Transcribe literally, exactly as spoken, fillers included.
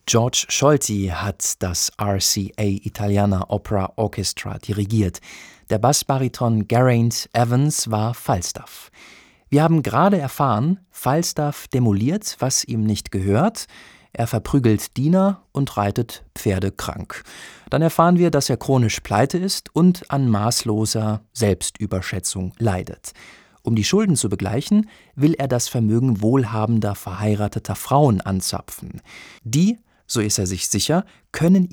George Scholti hat das R C A Italiana Opera Orchestra dirigiert. Der Bassbariton Geraint Evans war Falstaff. Wir haben gerade erfahren, Falstaff demoliert, was ihm nicht gehört, er verprügelt Diener und reitet Pferde krank. Dann erfahren wir, dass er chronisch pleite ist und an maßloser Selbstüberschätzung leidet. Um die Schulden zu begleichen, will er das Vermögen wohlhabender verheirateter Frauen anzapfen. Die, so ist er sich sicher, können